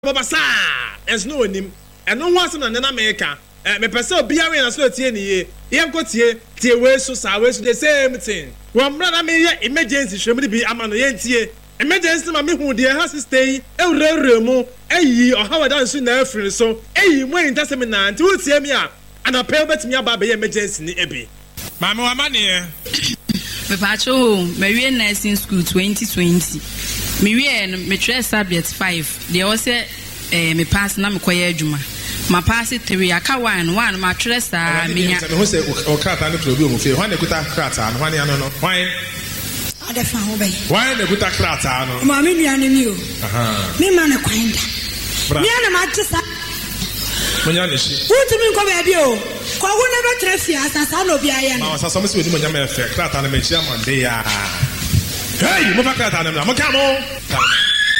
Baba sa es no onim eno ho asem na na America me pese obiare na so tie ni ye nko tie we so sa we so the same thing wo mra na me ye emergency hwemu bi ama no ye ntie emergency ma me hu de ha stay ewrewre mu eyi ohawa dan so na afiri so eyi mu entasem na nti wo tie me a ana pay betimi aba be emergency ni ebi mama wa mane me pacho me we nursing school 2020 me we me try subject 5 they also me pass na me koye adwuma ma pass 3 aka 1 ma try sa me nya me ho se o krata no tro bi o mu fe hwan na kuta krata no hwan ya no hwan ade fa ho bai hwan na kuta krata no ma me nua ni o me ma na kwanda me na ma tsa munya ne shi utumi nko ba bi o ko wo na be trafi asasa no bi aya ma asasa mo se we ni munya me fe krata na me chia mande ya hey mo fa krata na mo ka mo